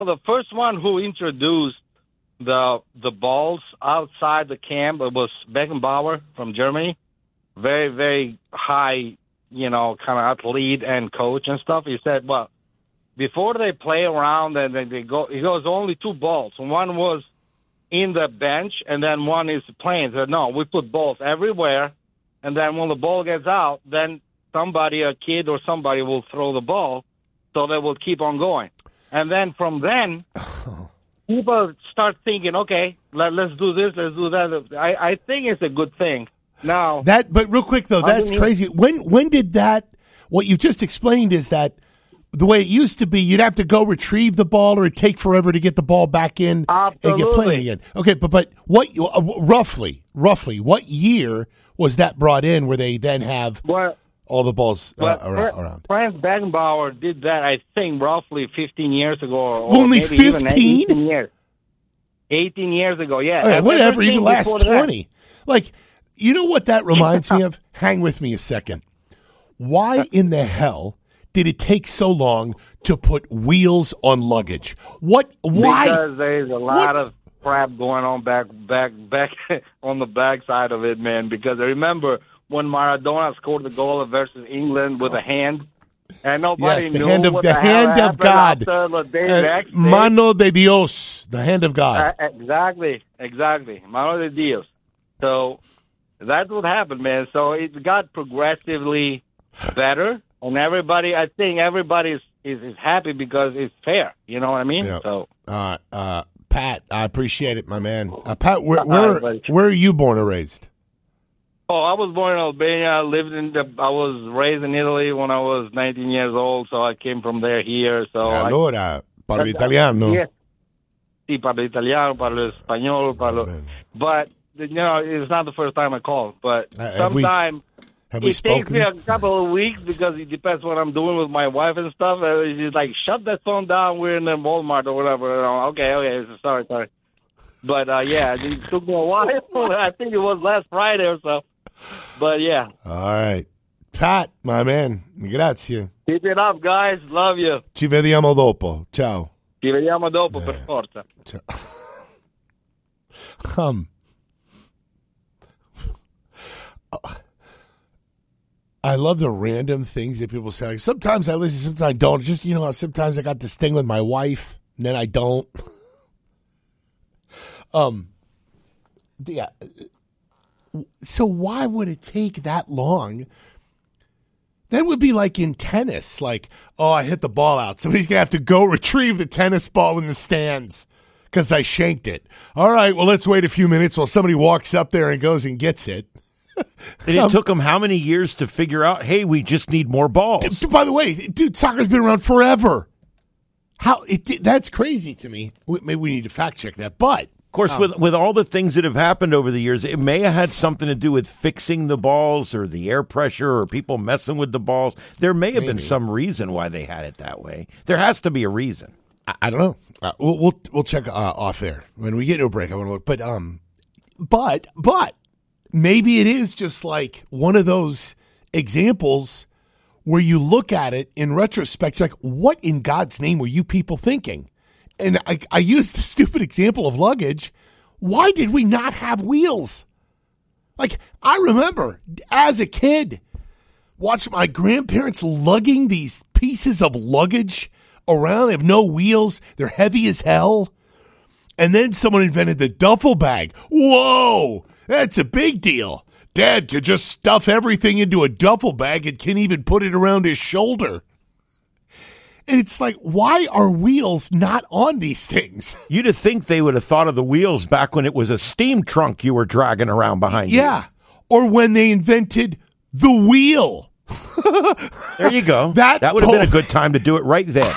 the first one who introduced the balls outside the camp was Beckenbauer from Germany. Very, very high, kind of athlete and coach and stuff. He said, well, before they play around and then he goes only 2 balls. One was in the bench and then one is playing. He said, no, we put balls everywhere. And then when the ball gets out, then somebody, a kid or somebody will throw the ball so they will keep on going. And then from then, people start thinking, okay, let's do this, let's do that. I think it's a good thing. Now, but real quick though, that's crazy. When did that? What you just explained is that the way it used to be, you'd have to go retrieve the ball, or it'd take forever to get the ball back in and get playing again. Okay, but what roughly what year was that brought in, where they then have all the balls around? Franz Beckenbauer did that, I think, roughly 15 years ago. Or only maybe 15? 18 years. 18 years ago, yeah. Okay, whatever, even last 20. Like, you know what that reminds me of? Hang with me a second. Why in the hell did it take so long to put wheels on luggage? Why? Because there's a lot of crap going on back on the back side of it, man. Because I remember when Maradona scored the goal versus England with a hand, and nobody knew the hand of God. Mano de Dios, the hand of God. Exactly. Mano de Dios. So that's what happened, man. So it got progressively better, and I think everybody is happy because it's fair. You know what I mean? Yep. So, Pat, I appreciate it, my man. Pat, where are you born or raised? Oh, I was born in Albania. I was raised in Italy when I was 19 years old, so I came from there here. So allora, parlo italiano. Yeah. Sì, parlo italiano, parlo spagnolo, but it's not the first time I called. But sometimes it takes me a couple of weeks because it depends what I'm doing with my wife and stuff. She's like, shut that phone down. We're in the Walmart or whatever. Okay. Sorry. But, it took me a while. I think it was last Friday or so. But, yeah. All right. Pat, my man, grazie. Keep it up, guys. Love you. Ci vediamo dopo. Ciao. Ci vediamo dopo, per forza. Ciao. I love the random things that people say. Sometimes I listen, sometimes I don't. Just, sometimes I got this thing with my wife, and then I don't. Yeah. So why would it take that long? That would be like in tennis. Like, I hit the ball out. Somebody's going to have to go retrieve the tennis ball in the stands because I shanked it. All right, well, let's wait a few minutes while somebody walks up there and goes and gets it. And it took them how many years to figure out, hey, we just need more balls? By the way, dude, soccer's been around forever. That's crazy to me. Maybe we need to fact check that. But, of course, with all the things that have happened over the years, it may have had something to do with fixing the balls or the air pressure or people messing with the balls. There may have been some reason why they had it that way. There has to be a reason. I don't know. We'll check off air when we get to a break. I want to look, but maybe it is just like one of those examples where you look at it in retrospect, you're like, what in God's name were you people thinking? And I used the stupid example of luggage. Why did we not have wheels? Like, I remember as a kid watching my grandparents lugging these pieces of luggage around. They have no wheels. They're heavy as hell. And then someone invented the duffel bag. Whoa! That's a big deal. Dad could just stuff everything into a duffel bag and can even put it around his shoulder. And it's like, why are wheels not on these things? You'd have think they would have thought of the wheels back when it was a steam trunk you were dragging around behind you. Yeah. Or when they invented the wheel. There you go. That would have been a good time to do it right then.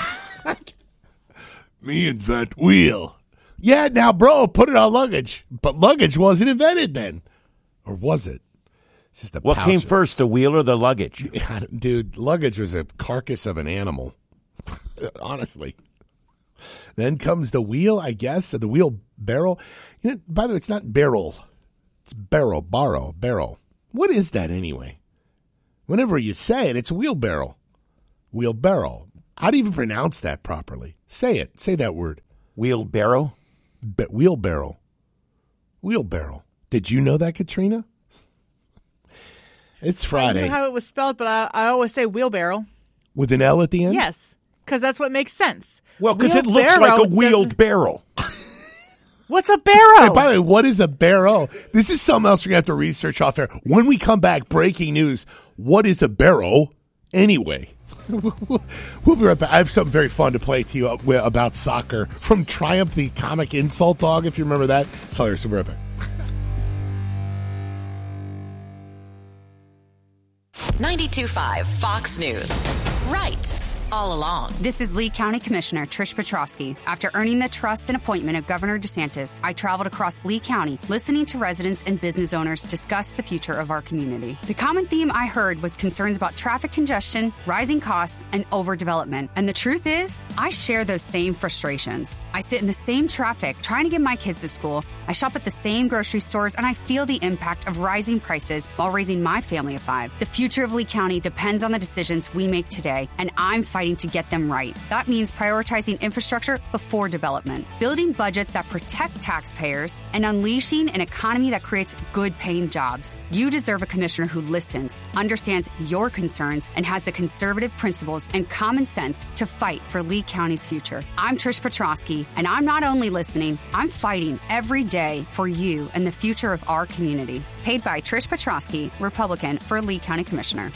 Me invent wheel. Yeah, now, bro, put it on luggage. But luggage wasn't invented then. Or was it? It's just what came first, the wheel or the luggage? Dude, luggage was a carcass of an animal. Honestly. Then comes the wheel, I guess, the wheel barrel. By the way, it's not barrel. It's barrel. What is that anyway? Whenever you say it, it's wheelbarrow. Wheelbarrow. How do you even pronounce that properly? Say it. Say that word. Wheelbarrow? Wheelbarrow. Wheelbarrow. Did you know that, Katrina? It's Friday. I knew how it was spelled, but I always say wheelbarrow. With an L at the end? Yes, because that's what makes sense. Well, because it looks like a wheeled barrel. What's a barrow? Hey, by the way, what is a barrow? This is something else we're going to have to research off air. When we come back, breaking news. What is a barrow anyway? We'll be right back. I have something very fun to play to you about soccer from Triumph, the comic insult dog, if you remember that. So we'll be right back. 92.5 Fox News. Right. All along. This is Lee County Commissioner Trish Petrosky. After earning the trust and appointment of Governor DeSantis, I traveled across Lee County, listening to residents and business owners discuss the future of our community. The common theme I heard was concerns about traffic congestion, rising costs, and overdevelopment. And the truth is, I share those same frustrations. I sit in the same traffic trying to get my kids to school. I shop at the same grocery stores, and I feel the impact of rising prices while raising my family of 5. The future of Lee County depends on the decisions we make today, and I'm fighting to get them right. That means prioritizing infrastructure before development, building budgets that protect taxpayers, and unleashing an economy that creates good-paying jobs. You deserve a commissioner who listens, understands your concerns, and has the conservative principles and common sense to fight for Lee County's future. I'm Trish Petrosky, and I'm not only listening, I'm fighting every day for you and the future of our community. Paid by Trish Petrosky, Republican, for Lee County Commissioner.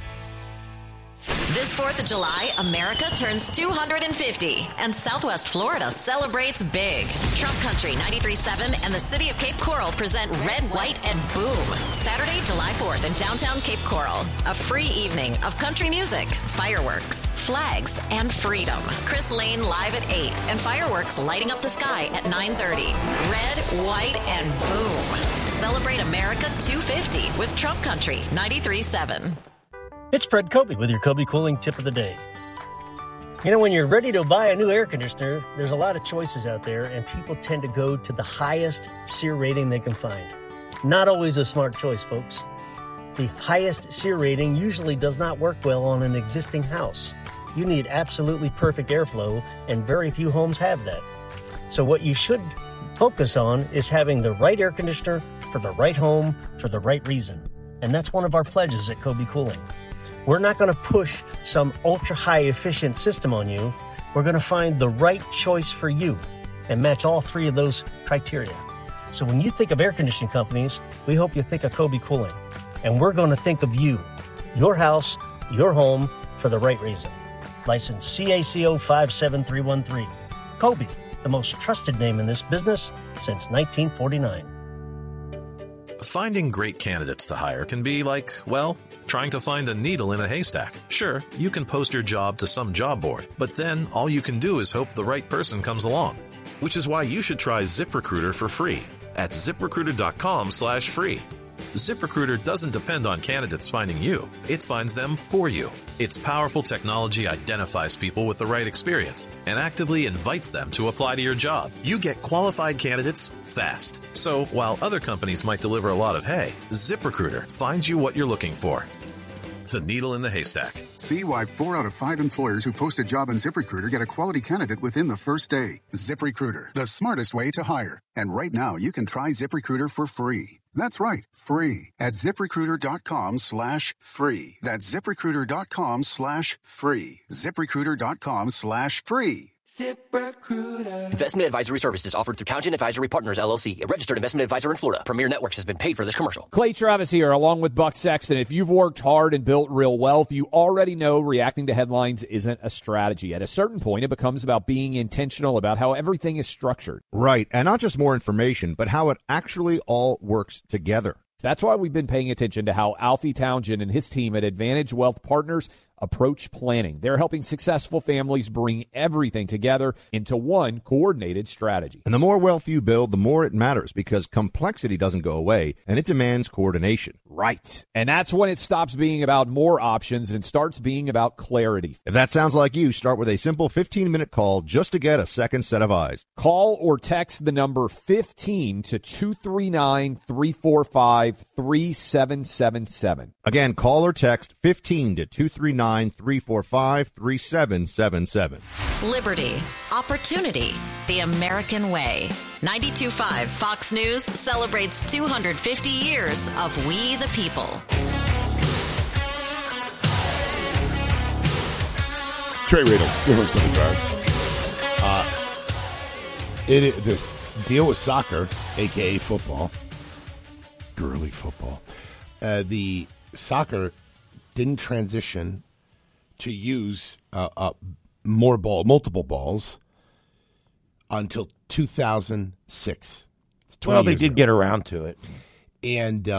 This 4th of July, America turns 250, and Southwest Florida celebrates big. Trump Country 93.7 and the city of Cape Coral present Red, White, and Boom. Saturday, July 4th in downtown Cape Coral. A free evening of country music, fireworks, flags, and freedom. Chris Lane live at 8 and fireworks lighting up the sky at 9:30. Red, White, and Boom. Celebrate America 250 with Trump Country 93.7. It's Fred Kobe with your Kobe Cooling Tip of the Day. You know, when you're ready to buy a new air conditioner, there's a lot of choices out there, and people tend to go to the highest SEER rating they can find. Not always a smart choice, folks. The highest SEER rating usually does not work well on an existing house. You need absolutely perfect airflow, and very few homes have that. So what you should focus on is having the right air conditioner for the right home for the right reason. And that's one of our pledges at Kobe Cooling. We're not going to push some ultra-high efficient system on you. We're going to find the right choice for you and match all three of those criteria. So when you think of air conditioning companies, we hope you think of Kobe Cooling. And we're going to think of you, your house, your home, for the right reason. License CACO 57313. Kobe, the most trusted name in this business since 1949. Finding great candidates to hire can be like, well, trying to find a needle in a haystack. Sure, you can post your job to some job board, but then all you can do is hope the right person comes along. Which is why you should try ZipRecruiter for free at ZipRecruiter.com/free. ZipRecruiter doesn't depend on candidates finding you. It finds them for you. Its powerful technology identifies people with the right experience and actively invites them to apply to your job. You get qualified candidates fast. So while other companies might deliver a lot of hay, ZipRecruiter finds you what you're looking for. The needle in the haystack. See why 4 out of 5 employers who post a job on ZipRecruiter get a quality candidate within the first day. ZipRecruiter, the smartest way to hire. And right now, you can try ZipRecruiter for free. That's right, free at ZipRecruiter.com/free. That's ZipRecruiter.com/free. ZipRecruiter.com/free. ZipRecruiter. Investment advisory services offered through Townsend Advisory Partners, LLC, a registered investment advisor in Florida. Premier Networks has been paid for this commercial. Clay Travis here, along with Buck Sexton. If you've worked hard and built real wealth, you already know reacting to headlines isn't a strategy. At a certain point, it becomes about being intentional about how everything is structured. Right, and not just more information, but how it actually all works together. That's why we've been paying attention to how Alfie Townsend and his team at Advantage Wealth Partners approach planning. They're helping successful families bring everything together into one coordinated strategy. And the more wealth you build, the more it matters because complexity doesn't go away and it demands coordination. Right. And that's when it stops being about more options and starts being about clarity. If that sounds like you, start with a simple 15-minute call just to get a second set of eyes. Call or text the number 15 to 239-345-3777. Again, call or text 15 to 239 819-345-3777. Liberty, opportunity, the American way. 92.5 Fox News celebrates 250 years of We the People. Trey Riddle, your host of The Drive. This deal with soccer, a.k.a. football, girly football, the soccer didn't transition to use multiple balls until 2006. Well, they did get around to it. And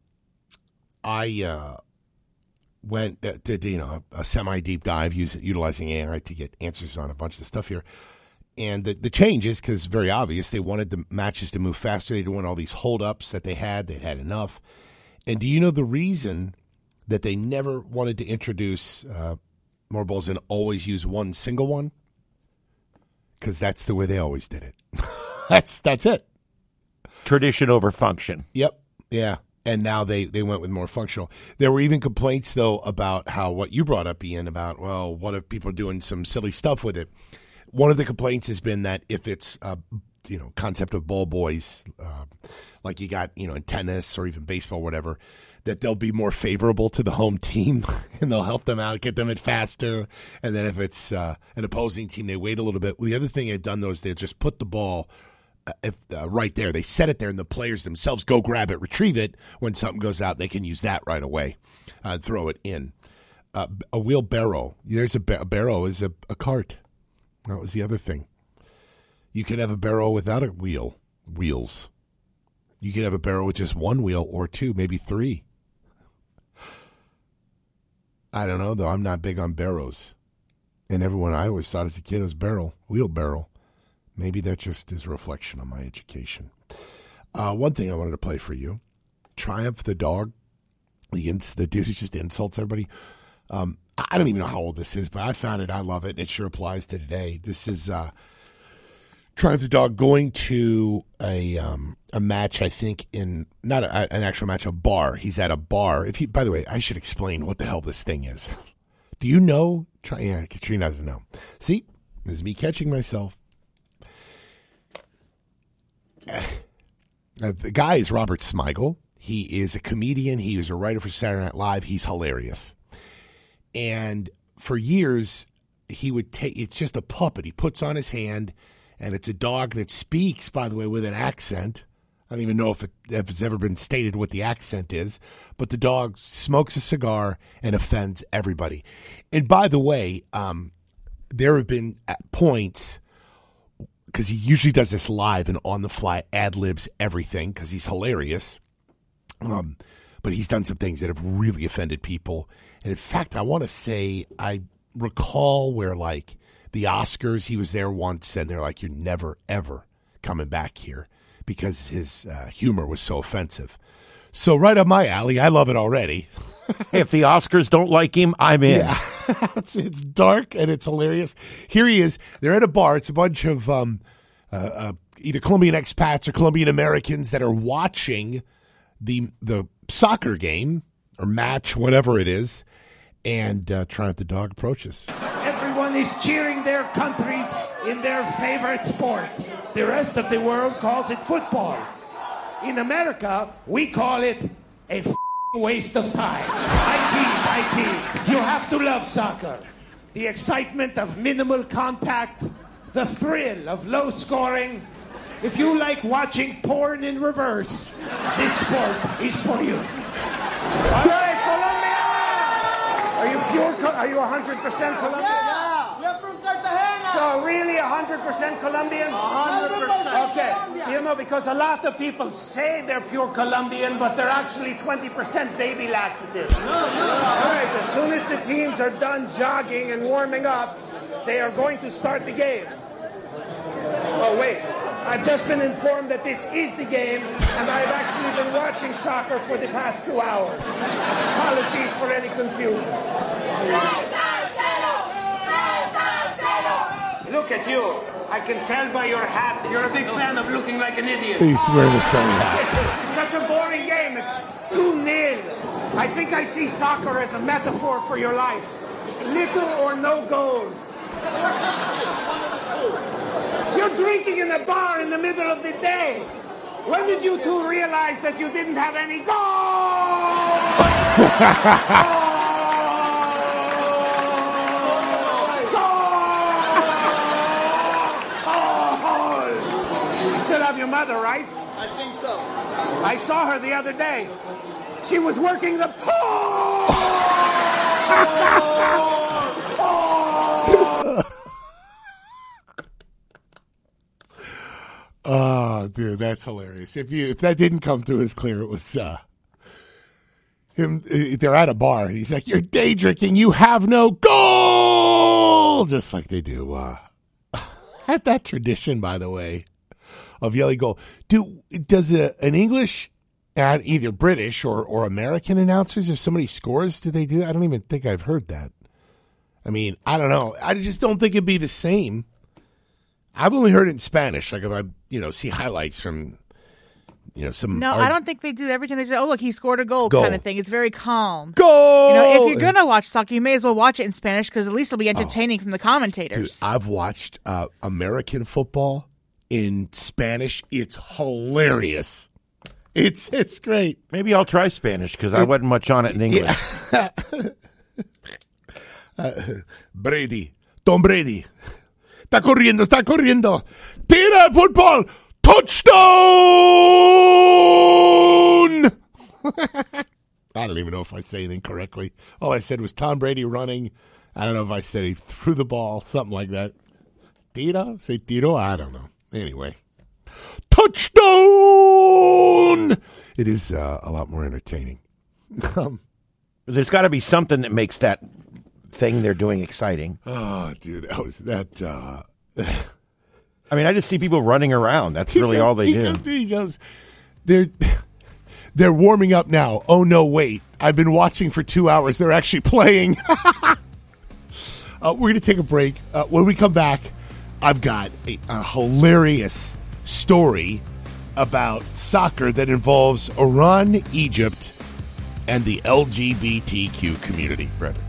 I went did a semi deep dive utilizing AI to get answers on a bunch of stuff here. And the change is because very obvious. They wanted the matches to move faster. They didn't want all these holdups that they had. They'd had enough. And do you know the reason that they never wanted to introduce more balls and always use one single one? Because that's the way they always did it. That's it. Tradition over function. Yep. Yeah. And now they went with more functional. There were even complaints, though, about how what you brought up, Ian, about, well, what if people are doing some silly stuff with it? One of the complaints has been that if it's, concept of ball boys, like you got, in tennis or even baseball, whatever, that they'll be more favorable to the home team and they'll help them out, get them it faster. And then if it's an opposing team, they wait a little bit. Well, the other thing they've done, though, is they'll just put the ball right there. They set it there, and the players themselves go grab it, retrieve it. When something goes out, they can use that right away, throw it in. A wheelbarrow. There's a barrow is a cart. That was the other thing. You can have a barrow without a wheels. You can have a barrow with just one wheel or two, maybe three. I don't know, though. I'm not big on barrows. And everyone I always thought as a kid was wheelbarrow. Maybe that just is a reflection on my education. One thing I wanted to play for you, Triumph the dog. The dude who just insults everybody. I don't even know how old this is, but I found it. I love it. It sure applies to today. This is Triumph the dog going to a match, I think, in not an actual match, a bar. He's at a bar. By the way, I should explain what the hell this thing is. Do you know? Yeah, Katrina doesn't know. See, this is me catching myself. The guy is Robert Smigel. He is a comedian. He was a writer for Saturday Night Live. He's hilarious. And for years, he would it's just a puppet. He puts on his hand, and it's a dog that speaks, by the way, with an accent. I don't even know if it's ever been stated what the accent is, but the dog smokes a cigar and offends everybody. And by the way, there have been points, because he usually does this live and on the fly, ad-libs everything because he's hilarious. But he's done some things that have really offended people. And in fact, I want to say, I recall where, like, the Oscars, he was there once, and they're like, you're never, ever coming back here because his humor was so offensive. So right up my alley. I love it already. If the Oscars don't like him, I'm in. Yeah. It's dark, and it's hilarious. Here he is. They're at a bar. It's a bunch of either Colombian expats or Colombian Americans that are watching the soccer game or match, whatever it is, and Triumph the dog approaches. Everyone is cheering their countries in their favorite sport. The rest of the world calls it football. In America, we call it a waste of time. I kid. You have to love soccer. The excitement of minimal contact, the thrill of low scoring. If you like watching porn in reverse, this sport is for you. All right, Colombia! Are you 100% Colombian? Yeah, we're from Cartagena. So really 100% Colombian? 100%. Okay, because a lot of people say they're pure Colombian, but they're actually 20% baby laxatives. All right, as soon as the teams are done jogging and warming up, they are going to start the game. Oh, wait. I've just been informed that this is the game, and I've actually been watching soccer for the past 2 hours. Apologies for any confusion. Look at you. I can tell by your hat you're a big fan of looking like an idiot. He's wearing the same hat. It's such a boring game. It's 2-0. I think I see soccer as a metaphor for your life. little or no goals. You're drinking in a bar in the middle of the day. When did you two realize that you didn't have any goals? You still have your mother, right? I think so. I saw her the other day. She was working the pole. Oh, dude, that's hilarious. If that didn't come through as clear, it was him. They're at a bar, and he's like, "You're day drinking. You have no goal," just like they do. Have that tradition, by the way, of yelling goal. Does an English, either British or American announcers, if somebody scores, do they do that? I don't even think I've heard that. I mean, I don't know. I just don't think it'd be the same. I've only heard it in Spanish, like if I, see highlights from, some. No, I don't think they do everything. They say, "Oh, look, he scored a goal," kind of thing. It's very calm. Goal! If you're gonna watch soccer, you may as well watch it in Spanish because at least it'll be entertaining from the commentators. Dude, I've watched American football in Spanish. It's hilarious. It's great. Maybe I'll try Spanish because I wasn't much on it in English. Brady, Tom Brady. Está corriendo. Tira el fútbol. Touchdown! I don't even know if I say anything correctly. All I said was Tom Brady running. I don't know if I said he threw the ball, something like that. Tira? Say tiro? I don't know. Anyway. Touchdown! It is a lot more entertaining. There's got to be something that makes that thing they're doing exciting. Oh, dude, that. I mean, I just see people running around. That's really all they do. He goes, they're warming up now. Oh, no, wait. I've been watching for 2 hours. They're actually playing. We're going to take a break. When we come back, I've got a hilarious story about soccer that involves Iran, Egypt, and the LGBTQ community, brother.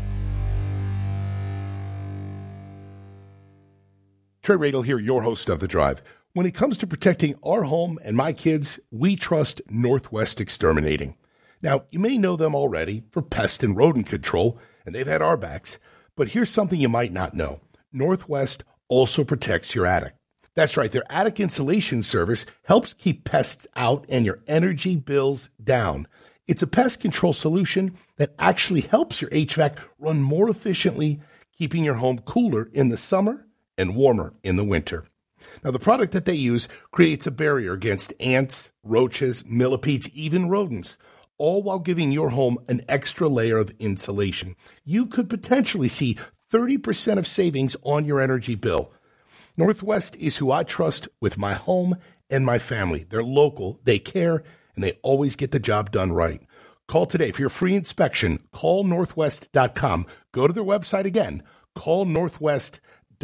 Trey Radel here, your host of The Drive. When it comes to protecting our home and my kids, we trust Northwest Exterminating. Now, you may know them already for pest and rodent control, and they've had our backs. But here's something you might not know. Northwest also protects your attic. That's right, their attic insulation service helps keep pests out and your energy bills down. It's a pest control solution that actually helps your HVAC run more efficiently, keeping your home cooler in the summer and warmer in the winter. Now, the product that they use creates a barrier against ants, roaches, millipedes, even rodents, all while giving your home an extra layer of insulation. You could potentially see 30% of savings on your energy bill. Northwest is who I trust with my home and my family. They're local, they care, and they always get the job done right. Call today for your free inspection. Call Northwest.com. Go to their website again. Call Northwest.com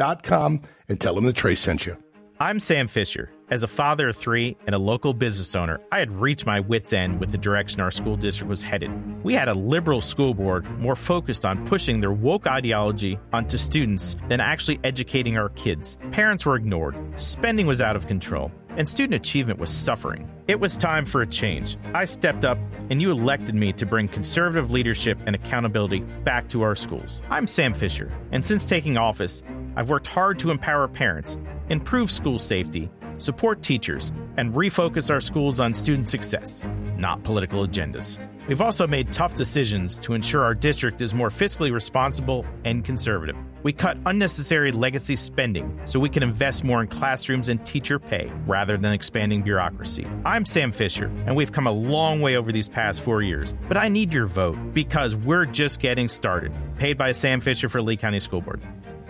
and tell them that Trey sent you. I'm Sam Fisher. As a father of three and a local business owner, I had reached my wit's end with the direction our school district was headed. We had a liberal school board more focused on pushing their woke ideology onto students than actually educating our kids. Parents were ignored, spending was out of control, and student achievement was suffering. It was time for a change. I stepped up, and you elected me to bring conservative leadership and accountability back to our schools. I'm Sam Fisher, and since taking office, I've worked hard to empower parents, improve school safety, support teachers, and refocus our schools on student success, not political agendas. We've also made tough decisions to ensure our district is more fiscally responsible and conservative. We cut unnecessary legacy spending so we can invest more in classrooms and teacher pay rather than expanding bureaucracy. I'm Sam Fisher, and we've come a long way over these past 4 years, but I need your vote because we're just getting started. Paid by Sam Fisher for Lee County School Board.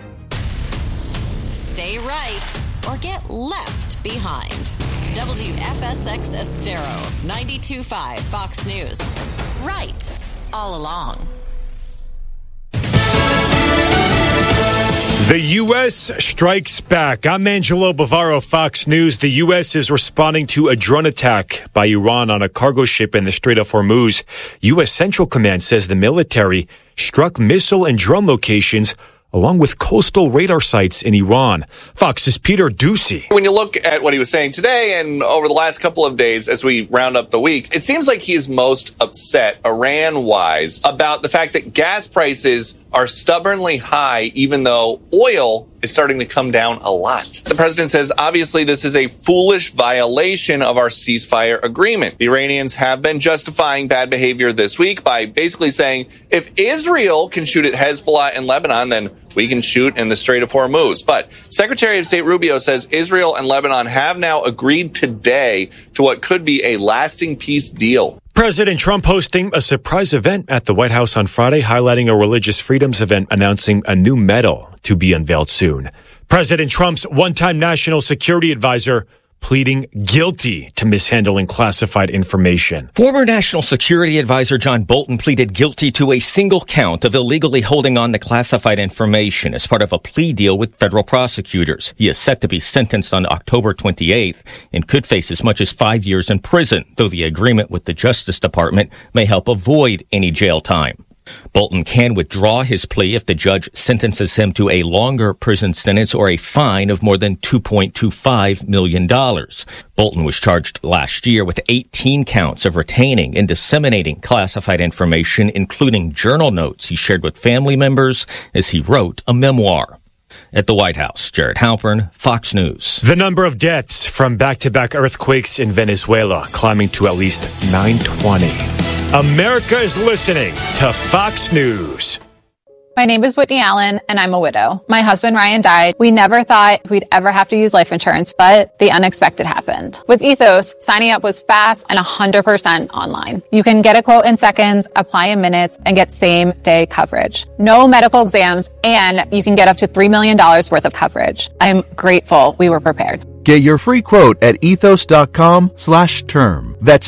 Stay right or get left behind. WFSX Estero, 92.5 Fox News. Right all along. The U.S. strikes back. I'm Angelo Bavaro, Fox News. The U.S. is responding to a drone attack by Iran on a cargo ship in the Strait of Hormuz. U.S. Central Command says the military struck missile and drone locations along with coastal radar sites in Iran. Fox's Peter Ducey. When you look at what he was saying today and over the last couple of days as we round up the week, it seems like he is most upset, Iran-wise, about the fact that gas prices are stubbornly high, even though oil is starting to come down a lot. The president says, obviously, this is a foolish violation of our ceasefire agreement. The Iranians have been justifying bad behavior this week by basically saying, if Israel can shoot at Hezbollah in Lebanon, then we can shoot in the Strait of Hormuz. But Secretary of State Rubio says Israel and Lebanon have now agreed today to what could be a lasting peace deal. President Trump hosting a surprise event at the White House on Friday, highlighting a religious freedoms event, announcing a new medal to be unveiled soon. President Trump's one-time national security advisor pleading guilty to mishandling classified information. Former National Security Advisor John Bolton pleaded guilty to a single count of illegally holding on to classified information as part of a plea deal with federal prosecutors. He is set to be sentenced on October 28th and could face as much as 5 years in prison, though the agreement with the Justice Department may help avoid any jail time. Bolton can withdraw his plea if the judge sentences him to a longer prison sentence or a fine of more than $2.25 million. Bolton was charged last year with 18 counts of retaining and disseminating classified information, including journal notes he shared with family members as he wrote a memoir. At the White House, Jared Halpern, Fox News. The number of deaths from back-to-back earthquakes in Venezuela climbing to at least 920. America is listening to Fox News. My name is Whitney Allen, and I'm a widow. My husband, Ryan, died. We never thought we'd ever have to use life insurance, but the unexpected happened. With Ethos, signing up was fast and 100% online. You can get a quote in seconds, apply in minutes, and get same-day coverage. No medical exams, and you can get up to $3 million worth of coverage. I'm grateful we were prepared. Get your free quote at ethos.com/term. That's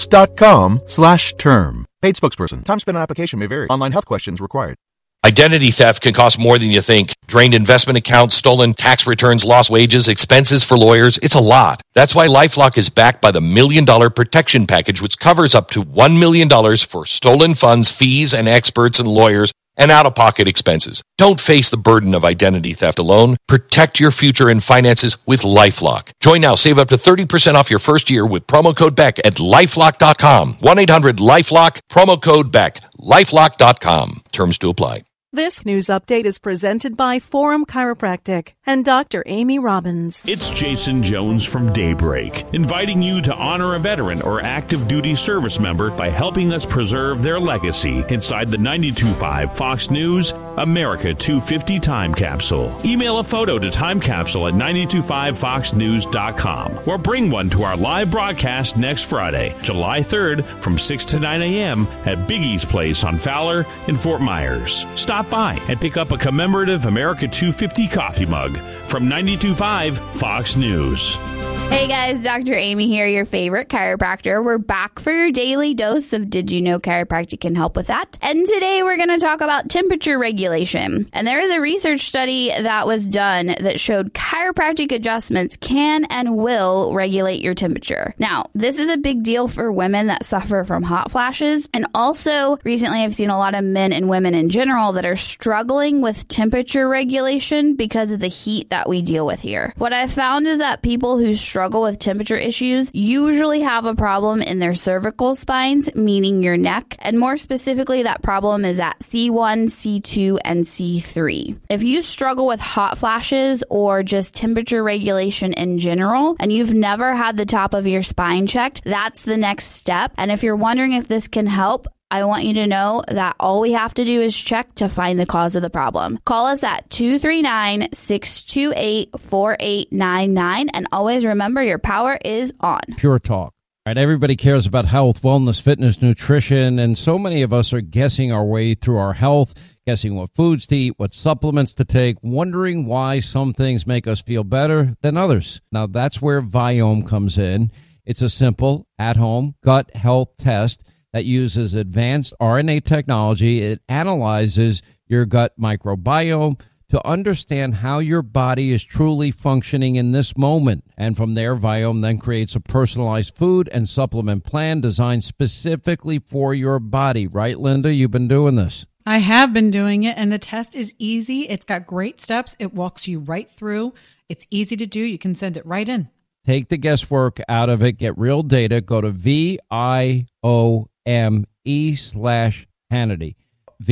ethos.com/term. Paid spokesperson. Time spent on application may vary. Online health questions required. Identity theft can cost more than you think. Drained investment accounts, stolen tax returns, lost wages, expenses for lawyers. It's a lot. That's why LifeLock is backed by the $1 Million Protection Package, which covers up to $1 million for stolen funds, fees, and experts and lawyers, and out-of-pocket expenses. Don't face the burden of identity theft alone. Protect your future and finances with LifeLock. Join now. Save up to 30% off your first year with promo code BECK at LifeLock.com. 1-800-LifeLock, promo code BECK. LifeLock.com. Terms to apply. This news update is presented by Forum Chiropractic and Dr. Amy Robbins. It's Jason Jones from Daybreak, inviting you to honor a veteran or active duty service member by helping us preserve their legacy inside the 92.5 Fox News America 250 Time Capsule. Email a photo to timecapsule at 925foxnews.com or bring one to our live broadcast next Friday, July 3rd from 6 to 9 a.m. at Biggie's Place on Fowler in Fort Myers. Stop by and pick up a commemorative America 250 coffee mug from 92.5 Fox News. Hey guys, Dr. Amy here, your favorite chiropractor. We're back for your daily dose of Did You Know Chiropractic can help with that. And today we're going to talk about temperature regulation. And there is a research study that was done that showed chiropractic adjustments can and will regulate your temperature. Now, this is a big deal for women that suffer from hot flashes. And also, recently I've seen a lot of men and women in general that are struggling with temperature regulation because of the heat that we deal with here. What I've found is that people who struggle with temperature issues usually have a problem in their cervical spines, meaning your neck, and more specifically, that problem is at C1, C2, and C3. If you struggle with hot flashes or just temperature regulation in general, and you've never had the top of your spine checked, that's the next step. And if you're wondering if this can help, I want you to know that all we have to do is check to find the cause of the problem. Call us at 239-628-4899, and always remember your power is on. Pure Talk. Right, everybody cares about health, wellness, fitness, nutrition, and so many of us are guessing our way through our health, guessing what foods to eat, what supplements to take, wondering why some things make us feel better than others. Now, that's where Viome comes in. It's a simple, at-home gut health test that uses advanced RNA technology. It analyzes your gut microbiome to understand how your body is truly functioning in this moment. And from there, Viome then creates a personalized food and supplement plan designed specifically for your body. Right, Linda? You've been doing this. I have been doing it, and the test is easy. It's got great steps. It walks you right through. It's easy to do. You can send it right in. Take the guesswork out of it. Get real data. Go to VIOME/Hannity.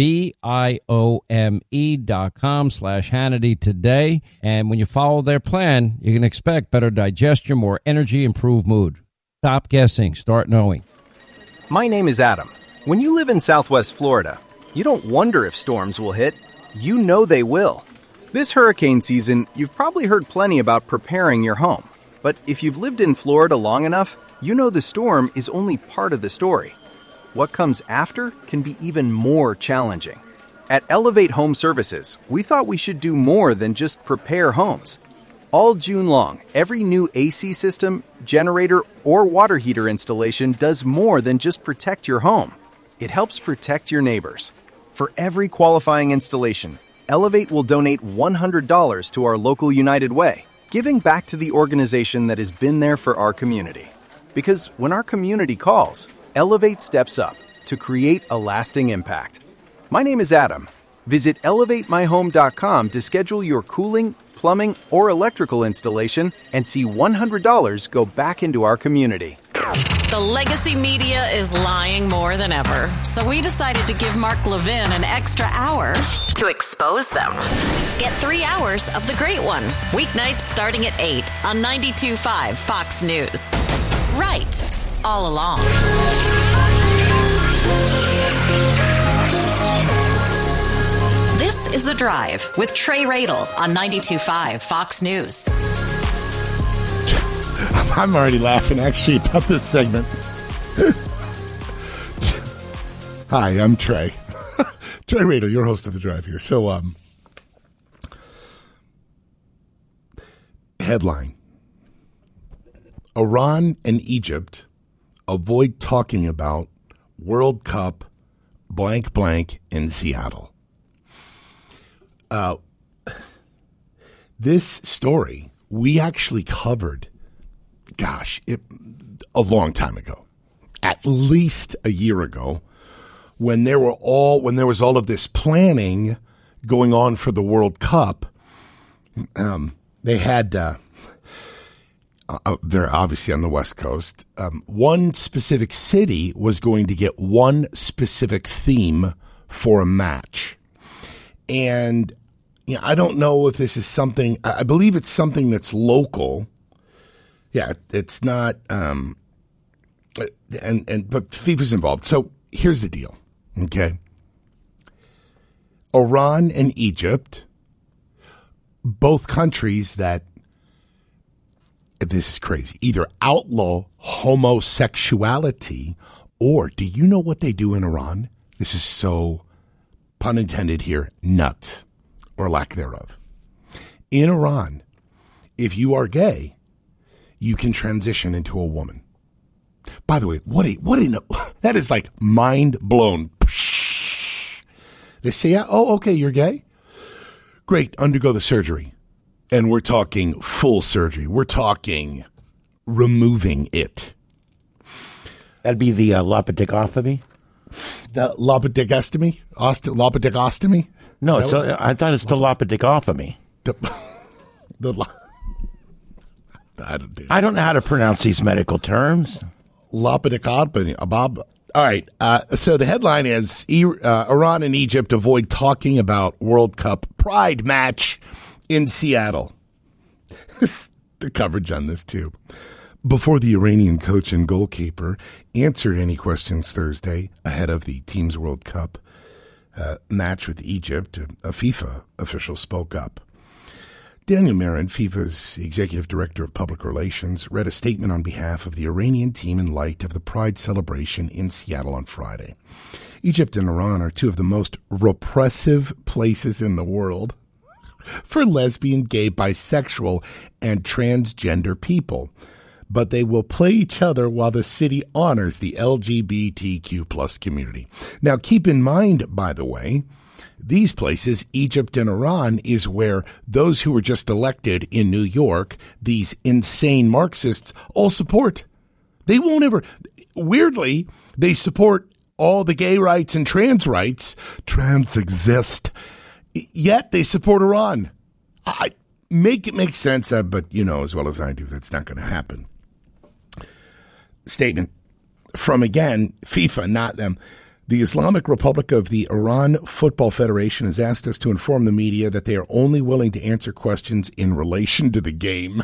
VIOME.com/Hannity today. And when you follow their plan, you can expect better digestion, more energy, improved mood. Stop guessing. Start knowing. My name is Adam. When you live in Southwest Florida, you don't wonder if storms will hit. You know they will. This hurricane season, you've probably heard plenty about preparing your home. But if you've lived in Florida long enough, you know the storm is only part of the story. What comes after can be even more challenging. At Elevate Home Services, we thought we should do more than just prepare homes. All June long, every new AC system, generator, or water heater installation does more than just protect your home. It helps protect your neighbors. For every qualifying installation, Elevate will donate $100 to our local United Way, giving back to the organization that has been there for our community. Because when our community calls, Elevate steps up to create a lasting impact. My name is Adam. Visit ElevateMyHome.com to schedule your cooling, plumbing, or electrical installation and see $100 go back into our community. The legacy media is lying more than ever, so we decided to give Mark Levin an extra hour to expose them. Get 3 hours of The Great One, weeknights starting at 8 on 92.5 Fox News. Right, all along. This is The Drive with Trey Radel on 92.5 Fox News. I'm already laughing, actually, about this segment. Hi, I'm Trey. Trey Radel, your host of The Drive here. So, headline. Iran and Egypt avoid talking about World Cup blank blank in Seattle. This story we actually covered, a long time ago, at least a year ago, when there was all of this planning going on for the World Cup. They had they're obviously on the West Coast. One specific city was going to get one specific theme for a match. And I don't know if this is something, I believe it's something that's local. Yeah, it's not, but FIFA's involved. So here's the deal, okay? Iran and Egypt, both countries that, this is crazy, either outlaw homosexuality or, do you know what they do in Iran? This is so, pun intended here, nuts, or lack thereof. In Iran, if you are gay, you can transition into a woman. By the way, that is like mind blown. They say, okay, you're gay? Great, undergo the surgery. And we're talking full surgery. We're talking removing it. That'd be the laparoscopy? The laparoscopy? Laparoscopy? No, I thought it's the laparoscopy. I don't know how to pronounce these medical terms. Laparoscopy. All right. So the headline is Iran and Egypt avoid talking about World Cup Pride match in Seattle. The coverage on this, too. Before the Iranian coach and goalkeeper answered any questions Thursday ahead of the team's World Cup match with Egypt, a FIFA official spoke up. Daniel Marin, FIFA's executive director of public relations, read a statement on behalf of the Iranian team in light of the Pride celebration in Seattle on Friday. Egypt and Iran are two of the most repressive places in the world for lesbian, gay, bisexual, and transgender people. But they will play each other while the city honors the LGBTQ plus community. Now, keep in mind, by the way, These places, Egypt and Iran, is where those who were just elected in New York, these insane Marxists, all support. They won't ever, weirdly, they support all the gay rights and trans rights. Trans exist. Yet they support Iran. Make it make sense, but you know as well as I do that's not going to happen. Statement from, again, FIFA, not them. The Islamic Republic of the Iran Football Federation has asked us to inform the media that they are only willing to answer questions in relation to the game.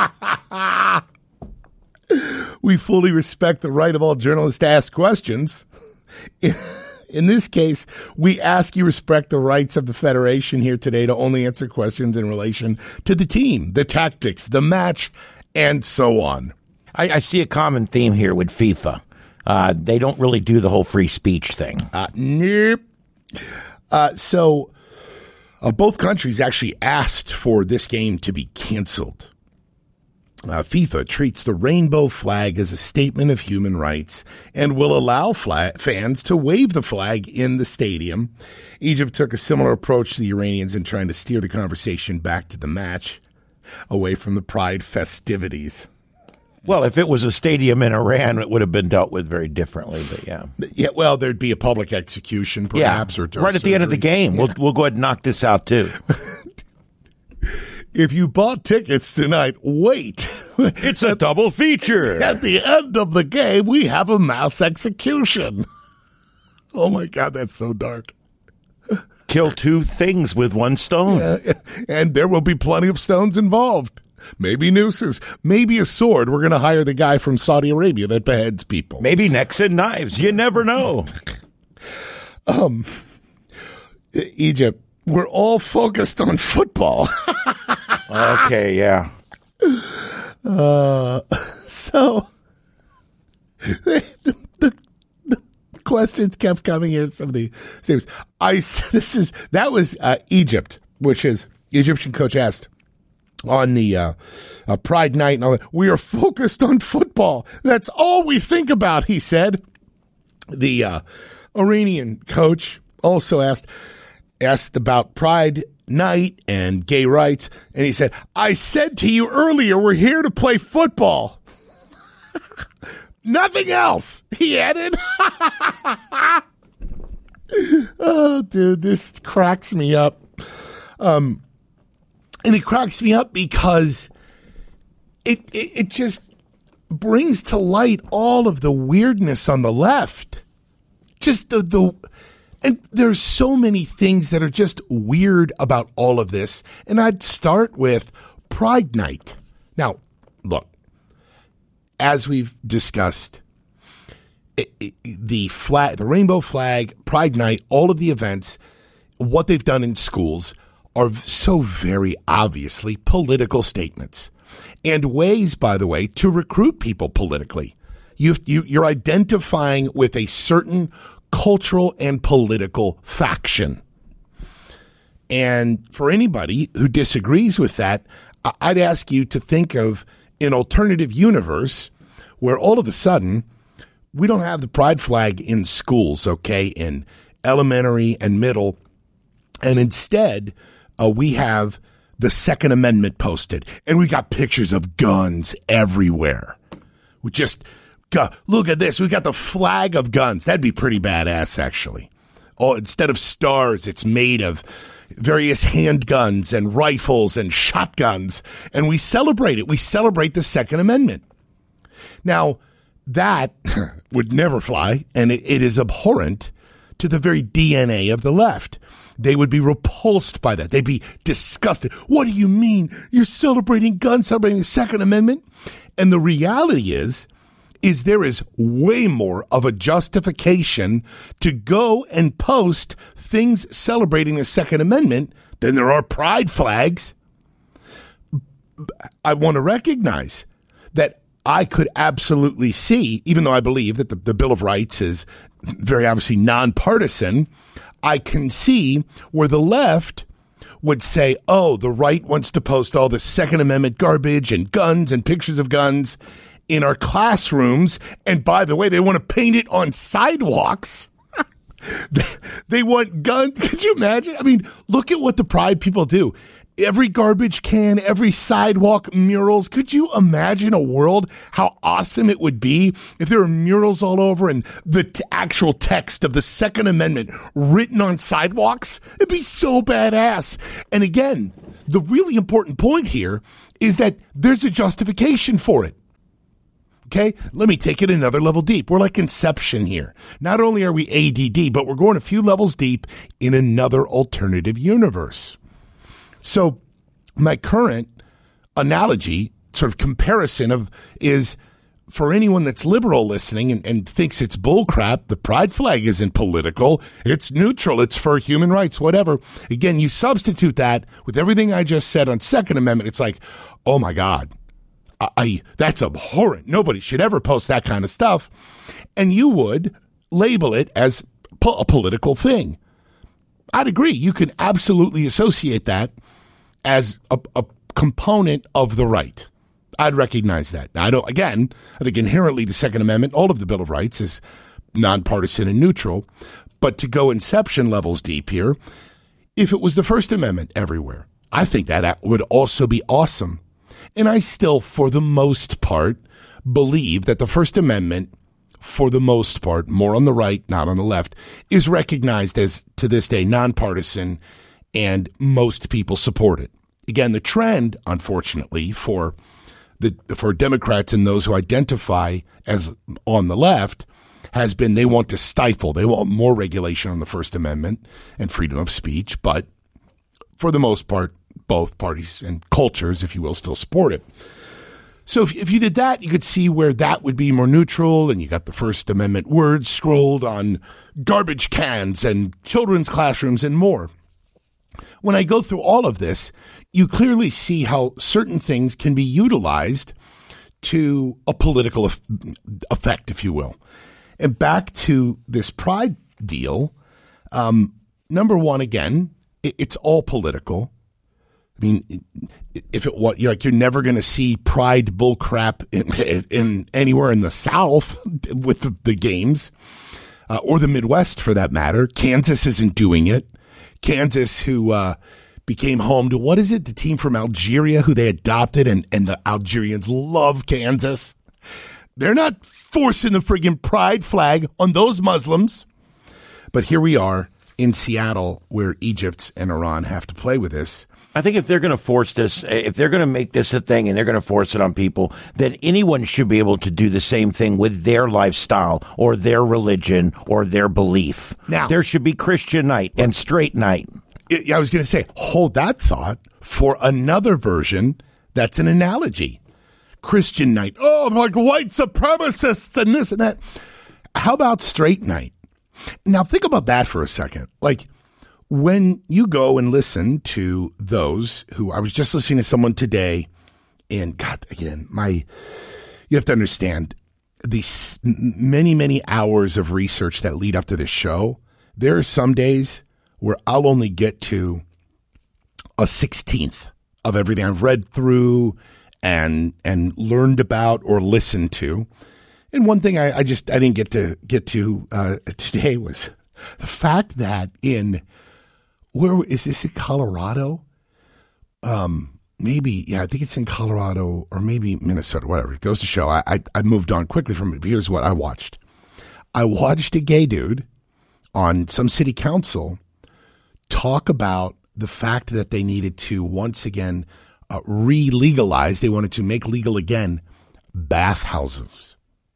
We fully respect the right of all journalists to ask questions. In this case, we ask you respect the rights of the Federation here today to only answer questions in relation to the team, the tactics, the match, and so on. I see a common theme here with FIFA. They don't really do the whole free speech thing. Nope. So both countries actually asked for this game to be canceled. FIFA treats the rainbow flag as a statement of human rights and will allow fans to wave the flag in the stadium. Egypt took a similar approach to the Iranians in trying to steer the conversation back to the match, away from the pride festivities. Well, if it was a stadium in Iran, it would have been dealt with very differently, but yeah. Yeah, well, there'd be a public execution, perhaps. Yeah, or right at the end of the game. Yeah. We'll go ahead and knock this out, too. If you bought tickets tonight, wait. It's a double feature. At the end of the game, we have a mass execution. Oh, my God, that's so dark. Kill two things with one stone. Yeah, and there will be plenty of stones involved. Maybe nooses, maybe a sword. We're going to hire the guy from Saudi Arabia that beheads people. Maybe necks and knives. You never know. Egypt, we're all focused on football. Okay, yeah. So the questions kept coming here. Some of the things. That was Egypt, which is Egyptian coach asked on the Pride Night and all that. We are focused on football. That's all we think about, he said. The Iranian coach also asked about Pride Night and gay rights, and he said, I said to you earlier, we're here to play football. Nothing else, he added. Oh, dude, this cracks me up. And it cracks me up because it just brings to light all of the weirdness on the left. Just and there's so many things that are just weird about all of this. And I'd start with Pride Night. Now, look, as we've discussed, the rainbow flag, Pride Night, all of the events, what they've done in schools are so very obviously political statements and ways, by the way, to recruit people politically. You're identifying with a certain cultural and political faction. And for anybody who disagrees with that, I'd ask you to think of an alternative universe where all of a sudden we don't have the pride flag in schools, okay, in elementary and middle, and instead we have the Second Amendment posted, and we got pictures of guns everywhere. We just look at this. We got the flag of guns. That'd be pretty badass, actually. Oh, instead of stars, it's made of various handguns and rifles and shotguns, and we celebrate it. We celebrate the Second Amendment. Now, that would never fly, and it is abhorrent to the very DNA of the left. They would be repulsed by that. They'd be disgusted. What do you mean? You're celebrating guns, celebrating the Second Amendment? And the reality is there is way more of a justification to go and post things celebrating the Second Amendment than there are pride flags. I want to recognize that I could absolutely see, even though I believe that the Bill of Rights is very obviously nonpartisan, I can see where the left would say, oh, the right wants to post all the Second Amendment garbage and guns and pictures of guns in our classrooms. And by the way, they want to paint it on sidewalks. They want guns. Could you imagine? I mean, look at what the Pride people do. Every garbage can, every sidewalk, murals. Could you imagine a world, how awesome it would be if there were murals all over and the actual text of the Second Amendment written on sidewalks? It'd be so badass. And again, the really important point here is that there's a justification for it. Okay, let me take it another level deep. We're like Inception here. Not only are we ADD, but we're going a few levels deep in another alternative universe. So my current analogy, sort of comparison is for anyone that's liberal listening and thinks it's bullcrap, the pride flag isn't political. It's neutral. It's for human rights, whatever. Again, you substitute that with everything I just said on Second Amendment. It's like, oh my God, that's abhorrent. Nobody should ever post that kind of stuff. And you would label it as a political thing. I'd agree. You can absolutely associate that as a component of the right. I'd recognize that. Now, I think inherently the Second Amendment, all of the Bill of Rights is nonpartisan and neutral. But to go Inception levels deep here, if it was the First Amendment everywhere, I think that would also be awesome. And I still, for the most part, believe that the First Amendment, for the most part, more on the right, not on the left, is recognized as, to this day, nonpartisan, and most people support it. Again, the trend, unfortunately, for Democrats and those who identify as on the left has been they want to stifle. They want more regulation on the First Amendment and freedom of speech. But for the most part, both parties and cultures, if you will, still support it. So if you did that, you could see where that would be more neutral, and you got the First Amendment words scrolled on garbage cans and children's classrooms and more. When I go through all of this, you clearly see how certain things can be utilized to a political effect, if you will. And back to this pride deal, number one, again, it's all political. I mean, if it was you're never going to see pride bullcrap in anywhere in the South with the games, or the Midwest for that matter. Kansas isn't doing it. Kansas, who became home to, what is it, the team from Algeria who they adopted, and the Algerians love Kansas. They're not forcing the friggin' pride flag on those Muslims. But here we are in Seattle, where Egypt and Iran have to play with this. I think if they're going to force this, if they're going to make this a thing and they're going to force it on people, then anyone should be able to do the same thing with their lifestyle or their religion or their belief. Now, there should be Christian night and straight night. I was going to say, hold that thought for another version that's an analogy. Christian night. Oh, I'm like white supremacists and this and that. How about straight night? Now, think about that for a second. Like, when you go and listen to those who, I was just listening to someone today, and God, again, you have to understand these many, many hours of research that lead up to this show. There are some days where I'll only get to a 16th of everything I've read through and learned about or listened to. And one thing I didn't get to today was the fact that where is this, in Colorado? Maybe, yeah, I think it's in Colorado or maybe Minnesota, whatever. It goes to show I moved on quickly from it. But here's what I watched. I watched a gay dude on some city council talk about the fact that they needed to once again re-legalize. They wanted to make legal again bathhouses.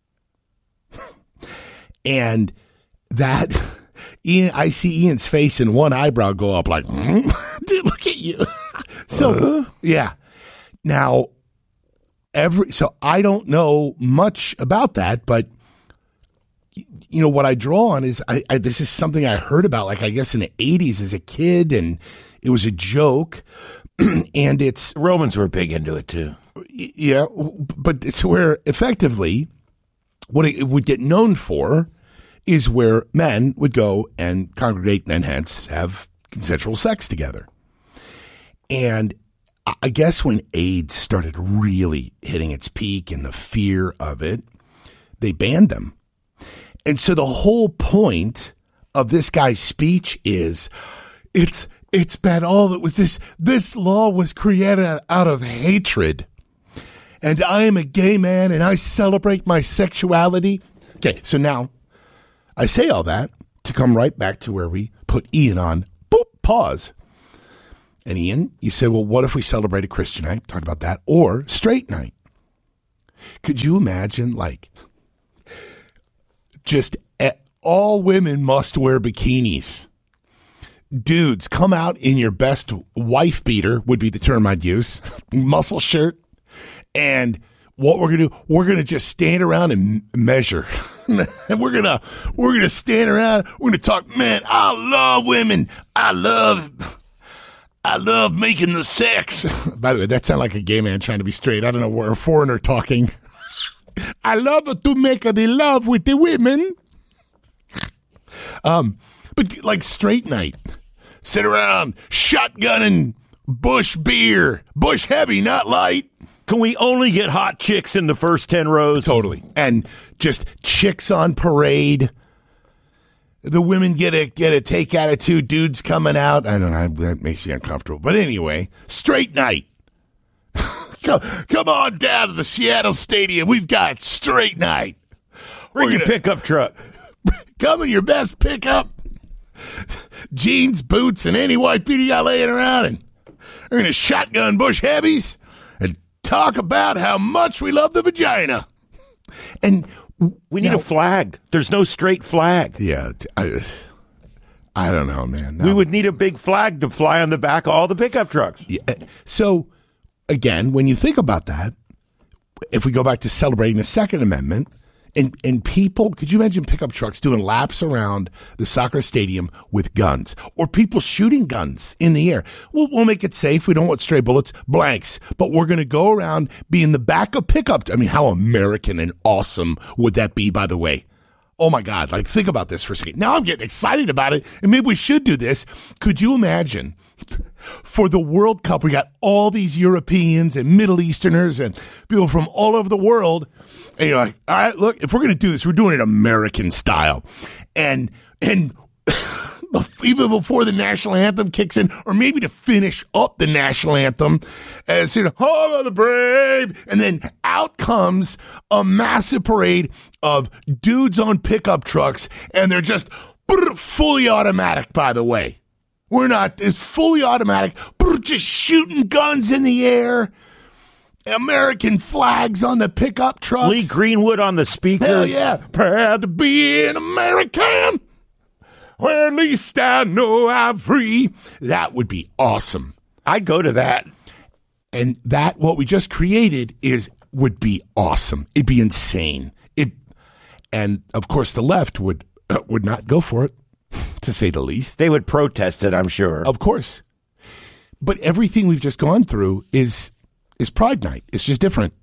And that... I see Ian's face and one eyebrow go up like, dude, look at you. So, yeah. Now, so I don't know much about that, but, you know, what I draw on is this is something I heard about, like, I guess in the 80s as a kid, and it was a joke, and it's... Romans were big into it, too. Yeah, but it's where, effectively, what it would get known for is where men would go and congregate and hence have consensual sex together. And I guess when AIDS started really hitting its peak and the fear of it, they banned them. And so the whole point of this guy's speech is, it's bad. All that was this law was created out of hatred. And I am a gay man and I celebrate my sexuality. Okay, so now I say all that to come right back to where we put Ian on. Boop, pause. And Ian, you said, well, what if we celebrate a Christian night? Talk about that. Or straight night. Could you imagine, like, just all women must wear bikinis. Dudes, come out in your best wife beater, would be the term I'd use. Muscle shirt. And what we're going to do, we're going to just stand around and measure. And we're going to stand around. We're going to talk, man, I love women. I love making the sex. By the way, that sounded like a gay man trying to be straight. I don't know, where a foreigner talking. I love to make the love with the women. But like straight night, sit around shotgunning Bush beer, Bush heavy, not light. Can we only get hot chicks in the first 10 rows? Totally. And just chicks on parade. The women get a take attitude. Dudes coming out. I don't know. That makes me uncomfortable. But anyway, straight night. Come on down to the Seattle Stadium. We've got straight night. Bring your pickup truck. Come in your best pickup. Jeans, boots, and any white beater you got laying around. And we're going to shotgun Bush heavies and talk about how much we love the vagina. And we need a flag. There's no straight flag. Yeah, I don't know, man. No. We would need a big flag to fly on the back of all the pickup trucks. Yeah. So, again, when you think about that, if we go back to celebrating the Second Amendment, and people, could you imagine pickup trucks doing laps around the soccer stadium with guns, or people shooting guns in the air? We'll make it safe. We don't want stray bullets, blanks, but we're going to go around, be in the back of pickup. I mean, how American and awesome would that be, by the way? Oh my God, like think about this for a second. Now I'm getting excited about it, and maybe we should do this. Could you imagine for the World Cup, we got all these Europeans and Middle Easterners and people from all over the world, and you're like, all right, look, if we're going to do this, we're doing it American style. And even before the national anthem kicks in, or maybe to finish up the national anthem, as you know, Home of the Brave, and then out comes a massive parade of dudes on pickup trucks, and they're just fully automatic, by the way. We're not, it's fully automatic, just shooting guns in the air. American flags on the pickup trucks. Lee Greenwood on the speakers. Hell yeah. Proud to be an American. Well, at least I know I'm free. That would be awesome. I'd go to that. And that, what we just created, would be awesome. It'd be insane. And, of course, the left would not go for it, to say the least. They would protest it, I'm sure. Of course. But everything we've just gone through is Pride Night. It's just different.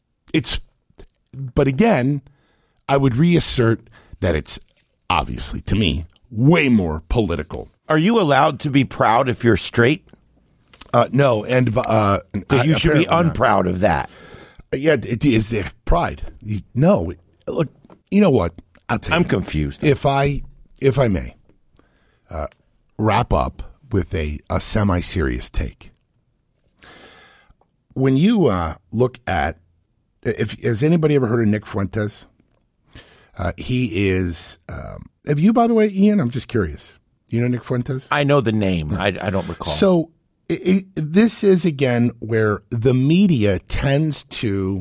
But again, I would reassert that it's obviously, to me, way more political. Are you allowed to be proud if you're straight? No, and you should be unproud of that. Yeah, it is the pride. No, look, you know what? I'll tell you. I'm confused. If I may, wrap up with a semi-serious take. When you look at, has anybody ever heard of Nick Fuentes? He is, have you, by the way, Ian? I'm just curious. Do you know Nick Fuentes? I know the name. I don't recall. So this is, again, where the media tends to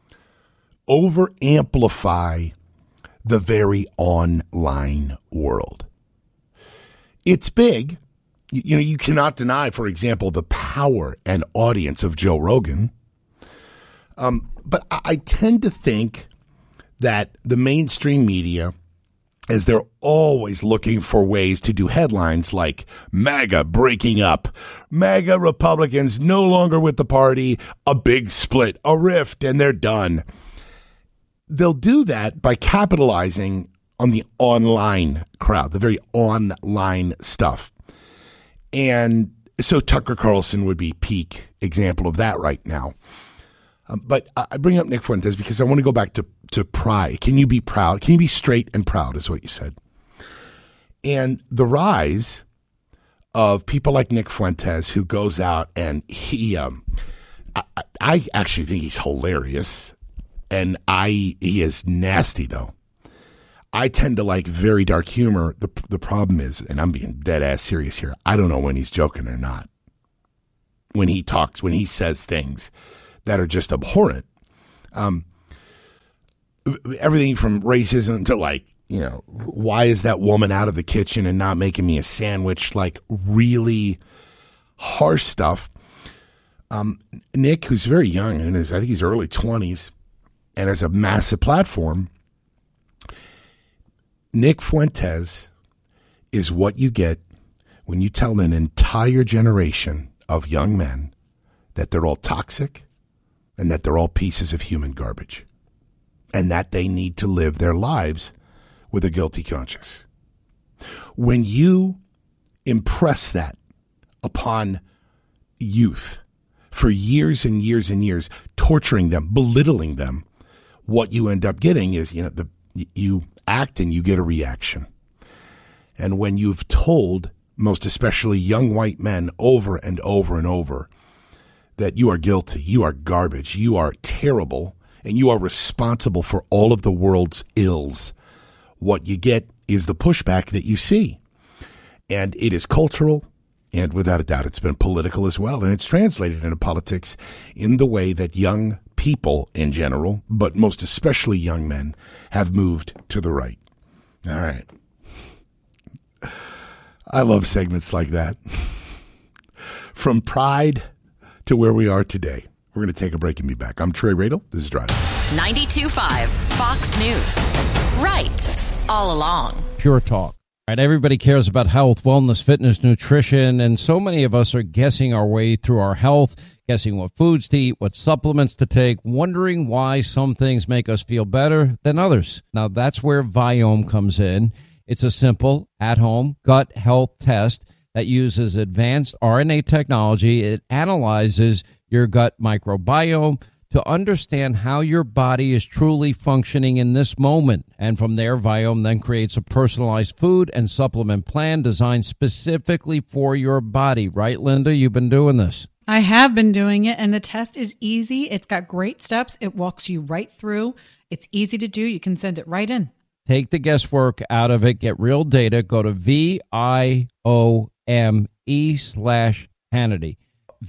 over-amplify the very online world. It's big. You know, you cannot deny, for example, the power and audience of Joe Rogan. But I tend to think that the mainstream media, as they're always looking for ways to do headlines like MAGA breaking up, MAGA Republicans no longer with the party, a big split, a rift, and they're done. They'll do that by capitalizing on the online crowd, the very online stuff. And so Tucker Carlson would be peak example of that right now. But I bring up Nick Fuentes because I want to go back to pride. Can you be proud? Can you be straight and proud is what you said. And the rise of people like Nick Fuentes, who goes out and he, I actually think he's hilarious, and he is nasty though. I tend to like very dark humor. The problem is, and I'm being dead ass serious here, I don't know when he's joking or not. When he talks, when he says things that are just abhorrent. Everything from racism to like, why is that woman out of the kitchen and not making me a sandwich? Like really harsh stuff. Nick, who's very young, I think he's early 20s, and has a massive platform. Nick Fuentes is what you get when you tell an entire generation of young men that they're all toxic and that they're all pieces of human garbage and that they need to live their lives with a guilty conscience. When you impress that upon youth for years and years and years, torturing them, belittling them, what you end up getting is, you act and you get a reaction. And when you've told, most especially young white men, over and over and over that you are guilty, you are garbage, you are terrible, and you are responsible for all of the world's ills, what you get is the pushback that you see. And it is cultural, and without a doubt it's been political as well, and it's translated into politics in the way that young people in general, but most especially young men, have moved to the right. All right. I love segments like that. From Pride to where we are today. We're going to take a break and be back. I'm Trey Radel. This is Drive. 92.5 Fox News. Right all along. Pure talk. Right, everybody cares about health, wellness, fitness, nutrition, and so many of us are guessing our way through our health, guessing what foods to eat, what supplements to take, wondering why some things make us feel better than others. Now, that's where Viome comes in. It's a simple, at-home gut health test that uses advanced RNA technology. It analyzes your gut microbiome to understand how your body is truly functioning in this moment. And from there, Viome then creates a personalized food and supplement plan designed specifically for your body. Right, Linda? You've been doing this. I have been doing it, and the test is easy. It's got great steps. It walks you right through. It's easy to do. You can send it right in. Take the guesswork out of it. Get real data. Go to VIOME/Hannity.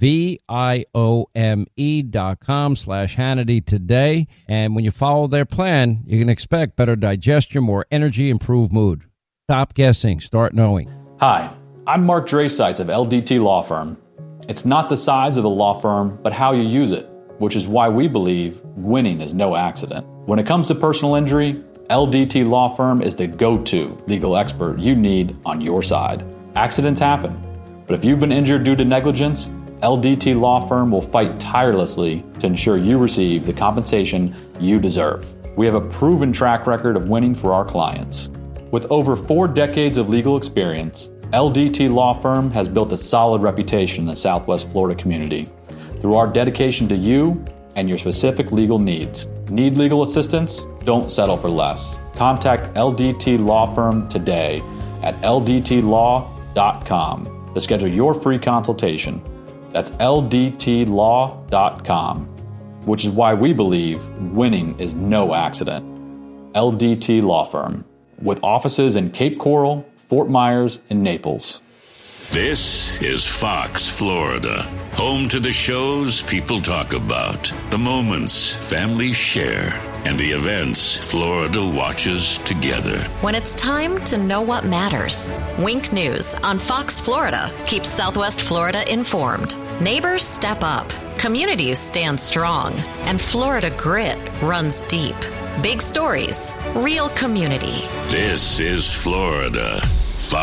VIOME.com/Hannity today. And when you follow their plan, you can expect better digestion, more energy, improved mood. Stop guessing. Start knowing. Hi, I'm Mark Drasites of LDT Law Firm. It's not the size of the law firm, but how you use it, which is why we believe winning is no accident. When it comes to personal injury, LDT Law Firm is the go-to legal expert you need on your side. Accidents happen, but if you've been injured due to negligence, LDT Law Firm will fight tirelessly to ensure you receive the compensation you deserve. We have a proven track record of winning for our clients. With over 4 decades of legal experience, LDT Law Firm has built a solid reputation in the Southwest Florida community through our dedication to you and your specific legal needs. Need legal assistance? Don't settle for less. Contact LDT Law Firm today at ldtlaw.com to schedule your free consultation. That's ldtlaw.com, which is why we believe winning is no accident. LDT Law Firm, with offices in Cape Coral, Fort Myers, and Naples. This is Fox, Florida, home to the shows people talk about, the moments families share, and the events Florida watches together. When it's time to know what matters, Wink News on Fox Florida keeps Southwest Florida informed. Neighbors step up, communities stand strong, and Florida grit runs deep. Big stories, real community. This is Florida. Fox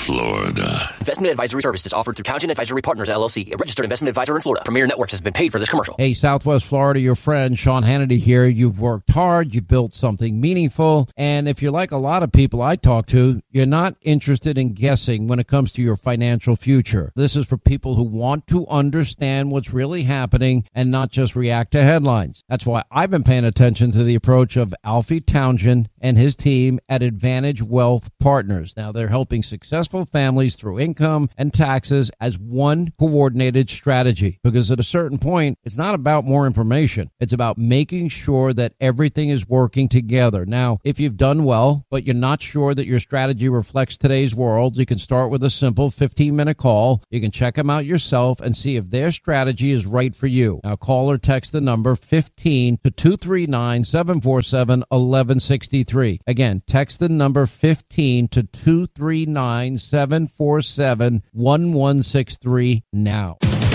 Florida. Investment advisory services offered through Townsend Advisory Partners, LLC, a registered investment advisor in Florida. Premier Networks has been paid for this commercial. Hey, Southwest Florida, your friend Sean Hannity here. You've worked hard, you built something meaningful, and if you're like a lot of people I talk to, you're not interested in guessing when it comes to your financial future. This is for people who want to understand what's really happening and not just react to headlines. That's why I've been paying attention to the approach of Alfie Townsend and his team at Advantage Wealth Partners. Now, they're helping successful families through income and taxes as one coordinated strategy. Because at a certain point, it's not about more information. It's about making sure that everything is working together. Now, if you've done well, but you're not sure that your strategy reflects today's world, you can start with a simple 15-minute call. You can check them out yourself and see if their strategy is right for you. Now, call or text the number 15 to 239-747-1163. Again, text the number 15 to 239-747-1163 now.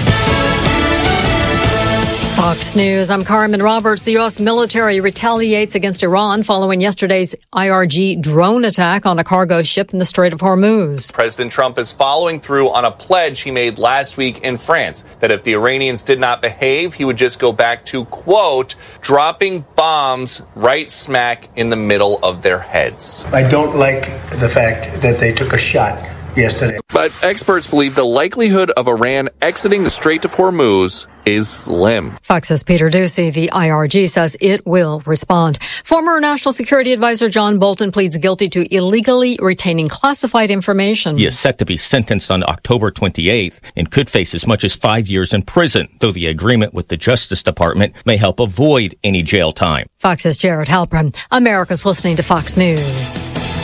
Fox News, I'm Carmen Roberts. The U.S. military retaliates against Iran following yesterday's IRG drone attack on a cargo ship in the Strait of Hormuz. President Trump is following through on a pledge he made last week in France that if the Iranians did not behave, he would just go back to, quote, dropping bombs right smack in the middle of their heads. I don't like the fact that they took a shot yesterday. But experts believe the likelihood of Iran exiting the Strait of Hormuz is slim. Fox's Peter Doocy. The IRG says it will respond. Former National Security Advisor John Bolton pleads guilty to illegally retaining classified information. He is set to be sentenced on October 28th and could face as much as 5 years in prison, though the agreement with the Justice Department may help avoid any jail time. Fox's Jared Halpern. America's listening to Fox News.